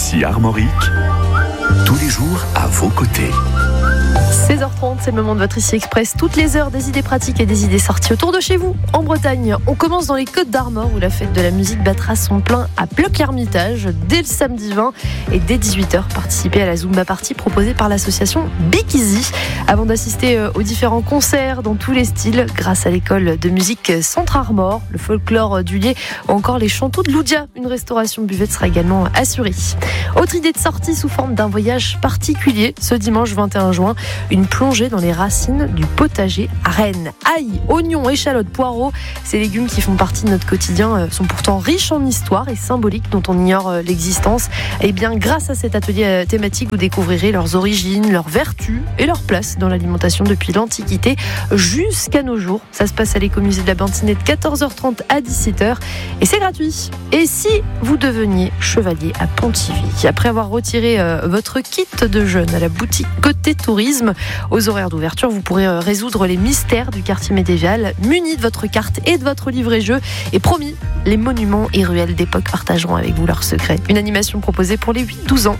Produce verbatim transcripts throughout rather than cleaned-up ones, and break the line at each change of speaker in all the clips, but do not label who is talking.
Ici Armorique, tous les jours à vos côtés.
seize heures trente, c'est le moment de votre Ici Express. Toutes les heures, des idées pratiques et des idées sorties autour de chez vous. En Bretagne, on commence dans les Côtes d'Armor où la fête de la musique battra son plein à Ploc-Hermitage dès le samedi vingt et dès dix-huit heures. Participez à la Zumba Party proposée par l'association Big Easy avant d'assister aux différents concerts dans tous les styles grâce à l'école de musique Centre Armor, le folklore du Lier ou encore les chantous de Loudia. Une restauration buvette sera également assurée. Autre idée de sortie sous forme d'un voyage particulier ce dimanche vingt et un juin. Une plongée dans les racines du potager à Rennes. Ail, oignons, échalotes, poireaux, ces légumes qui font partie de notre quotidien sont pourtant riches en histoire et symboliques dont on ignore l'existence. Et bien, grâce à cet atelier thématique, vous découvrirez leurs origines, leurs vertus et leur place dans l'alimentation depuis l'Antiquité jusqu'à nos jours. Ça se passe à l'écomusée de la Bantinée de quatorze heures trente à dix-sept heures et c'est gratuit. Et si vous deveniez chevalier à Pontivy, après avoir retiré euh, votre kit de jeûne à la boutique Côté Tourisme, aux horaires d'ouverture, vous pourrez résoudre les mystères du quartier médiéval, muni de votre carte et de votre livret-jeu. Et promis, les monuments et ruelles d'époque partageront avec vous leurs secrets. Une animation proposée pour les huit douze ans.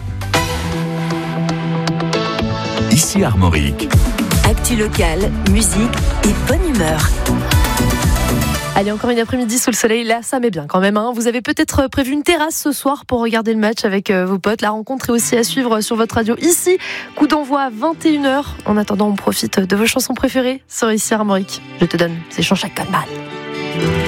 Ici Armorique.
Actu locale, musique et bonne humeur.
Allez, encore une après-midi sous le soleil, là ça met bien quand même. Hein. Vous avez peut-être prévu une terrasse ce soir pour regarder le match avec euh, vos potes. La rencontre est aussi à suivre sur votre radio ici. Coup d'envoi à vingt et une heures. En attendant, on profite de vos chansons préférées sur Ici Armorique. Je te donne, c'est Jean-Jacques Goldman.